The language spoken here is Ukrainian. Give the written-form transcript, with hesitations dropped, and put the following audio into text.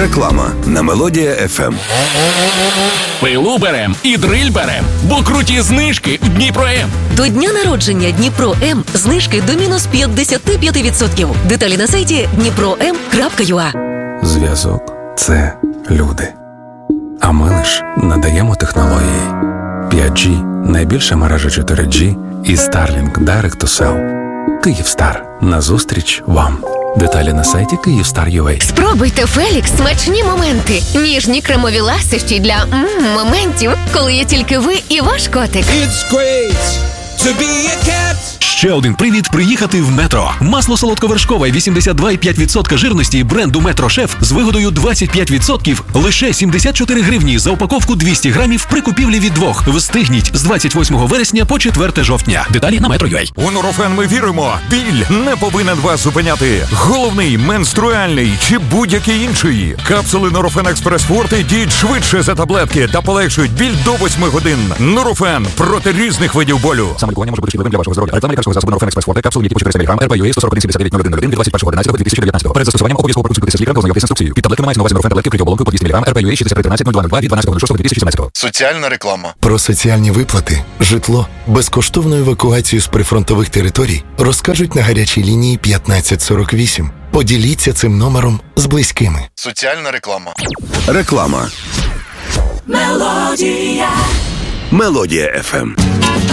Реклама на Мелодія ФМ. Пилу берем і дриль берем, бо круті знижки в Дніпро-М. До дня народження Дніпро-М знижки до мінус 55%. Деталі на сайті dnipro.m.ua. Зв'язок – це люди. А ми лиш надаємо технології. 5G – найбільша мережа 4G і Starlink Direct to Cell. Київстар. Назустріч вам. Деталі на сайті Kyivstar.ua. Спробуйте Фелікс смачні моменти. Ніжні кремові ласощі для моментів, коли є тільки ви і ваш котик. It's great to be a cat. Ще один привід приїхати в Метро. Масло солодковершкове 82,5% жирності бренду Метро Шеф з вигодою 25% лише 74 гривні за упаковку 200 грамів при купівлі від двох. Встигніть з 28 вересня по 4 жовтня. Деталі на Metro.ua. У Нурофен ми віримо. Біль не повинен вас зупиняти. Головний, менструальний чи будь-який інший. Капсули Нурофен Експрес Форте діють швидше за таблетки та полегшують біль до 8 годин. Нурофен проти різних видів болю. Саме лікування може бути шкідливим для вашого здоров'я. Реклама лікарського засобу Нурофен Експрес Форте, капсули є по 400 мг, РП-ЮА 141-79-01 від 21.11.2019. Перед застосуванням обов'язково проконсультуйтеся з лікарем та ознайомитися з інструкцією. Під таблетками мається на увазі Нурофен таблетки вкриті оболонкою по 200 мг, РП-ЮА 6313-0202 від 12.06.2017. Соціальна реклама. Про соціальні виплати, житло, безкоштовну евакуацію з прифронтових територій розкажуть на гарячій лінії 1548. Поділіться цим номером з близькими. Соціальна реклама. Реклама. Мелодія ФМ.